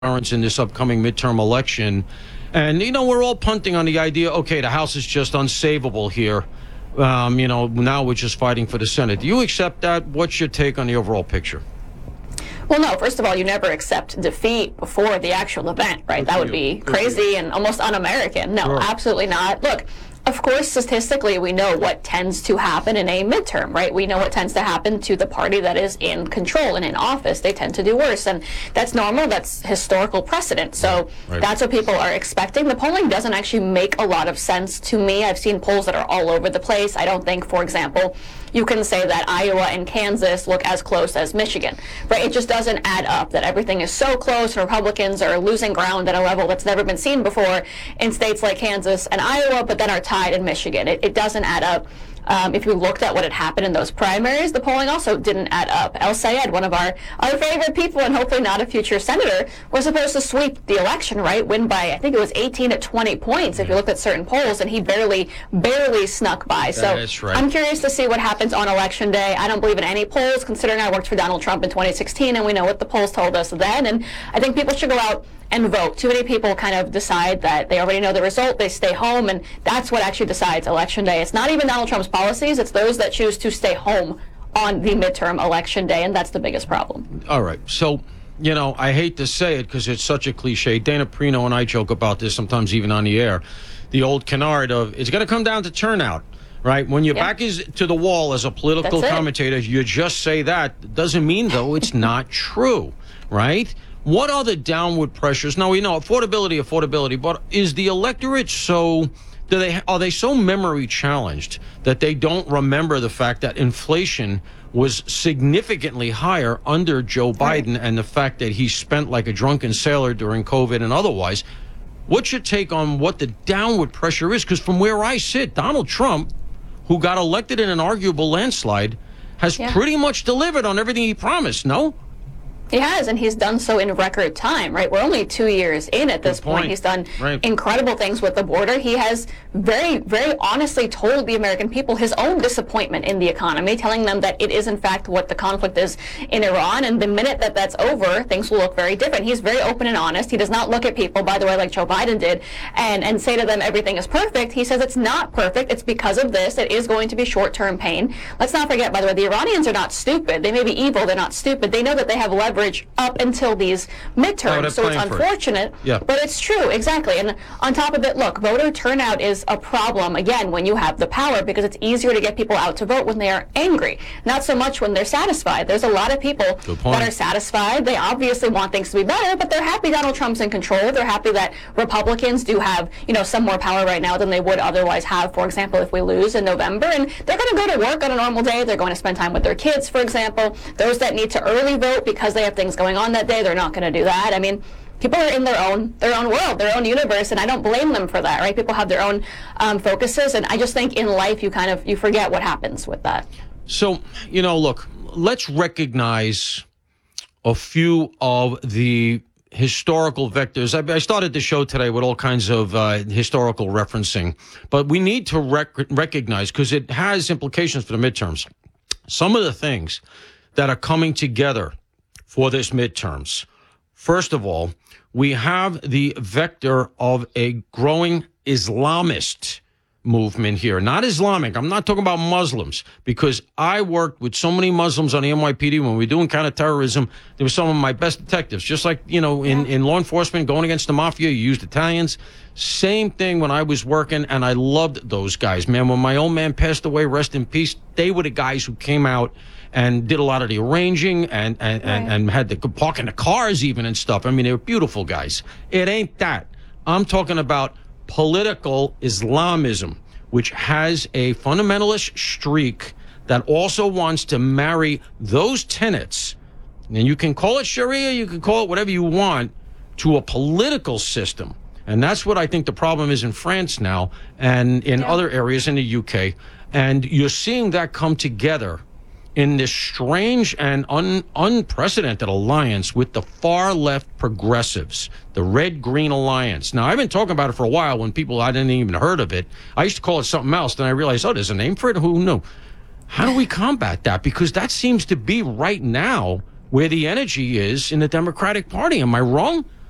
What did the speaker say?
in this upcoming midterm election. And, we're all punting on the idea, okay, the House is just unsavable here. Now we're just fighting for the Senate. Do you accept that? What's your take on the overall picture? Well, no, first of all, you never accept defeat before the actual event, right? That would be crazy and almost un-American. No, absolutely not. Look, of course, statistically, we know what tends to happen in a midterm, right? We know what tends to happen to the party that is in control and in office. They tend to do worse, and that's normal. That's historical precedent. So that's what people are expecting. The polling doesn't actually make a lot of sense to me. I've seen polls that are all over the place. I don't think, for example, you can say that Iowa and Kansas look as close as Michigan, right? It just doesn't add up that everything is so close and Republicans are losing ground at a level that's never been seen before in states like Kansas and Iowa, but then are tied in Michigan. It doesn't add up. If you looked at what had happened in those primaries, the polling also didn't add up. El Sayed, one of our favorite people and hopefully not a future senator, was supposed to sweep the election, right? Win by, I think it was 18 to 20 points if you look at certain polls, and he barely snuck by. So that's right. I'm curious to see what happens on Election Day. I don't believe in any polls, considering I worked for Donald Trump in 2016, and we know what the polls told us then. And I think people should go out and vote. Too many people kind of decide that they already know the result, they stay home, and that's what actually decides Election Day. It's not even Donald Trump's policies, it's those that choose to stay home on the midterm Election Day, and that's the biggest problem. All right, so, I hate to say it because it's such a cliche. Dana Perino and I joke about this sometimes even on the air. The old canard of, it's going to come down to turnout. Right? When your back is to the wall as a political commentator, you just say that. Doesn't mean, though, it's not true, right? What are the downward pressures? Now, we know affordability, but is the electorate are they so memory challenged that they don't remember the fact that inflation was significantly higher under Joe Biden and the fact that he spent like a drunken sailor during COVID and otherwise? What's your take on what the downward pressure is? Because from where I sit, Donald Trump, who got elected in an arguable landslide, has pretty much delivered on everything he promised, no? He has, and he's done so in record time, right? We're only 2 years in at this point. He's done incredible things with the border. He has very, very honestly told the American people his own disappointment in the economy, telling them that it is, in fact, what the conflict is in Iran. And the minute that that's over, things will look very different. He's very open and honest. He does not look at people, by the way, like Joe Biden did, and say to them everything is perfect. He says it's not perfect. It's because of this. It is going to be short-term pain. Let's not forget, by the way, the Iranians are not stupid. They may be evil. They're not stupid. They know that they have leverage up until these midterms, so it's unfortunate, but it's true, exactly. And on top of it, look, voter turnout is a problem, again, when you have the power, because it's easier to get people out to vote when they are angry, not so much when they're satisfied. There's a lot of people that are satisfied. They obviously want things to be better, but they're happy Donald Trump's in control. They're happy that Republicans do have, some more power right now than they would otherwise have, for example, if we lose in November. And they're going to go to work on a normal day. They're going to spend time with their kids, for example. Those that need to early vote because they have things going on that day, they're not going to do that. I mean, people are in their own world, their own universe, and I don't blame them for that, right? People have their own focuses, and I just think in life you forget what happens with that. So, look, let's recognize a few of the historical vectors. I started the show today with all kinds of historical referencing, but we need to recognize, because it has implications for the midterms, some of the things that are coming together for this midterms. First of all, we have the vector of a growing Islamist movement here. Not Islamic. I'm not talking about Muslims, because I worked with so many Muslims on the NYPD when we were doing counterterrorism. They were some of my best detectives. Just like, in law enforcement, going against the mafia, you used Italians. Same thing when I was working, and I loved those guys. Man, when my old man passed away, rest in peace, they were the guys who came out and did a lot of the arranging and had to park in the cars even and stuff. I mean, they were beautiful guys. It ain't that. I'm talking about political Islamism, which has a fundamentalist streak that also wants to marry those tenets, and you can call it Sharia, you can call it whatever you want, to a political system. And that's what I think the problem is in France now and in other areas in the UK. And you're seeing that come together in this strange and unprecedented alliance with the far-left progressives, the Red-Green Alliance. Now, I've been talking about it for a while when I didn't even heard of it. I used to call it something else, then I realized, there's a name for it? Who knew? How do we combat that? Because that seems to be right now where the energy is in the Democratic Party. Am I wrong?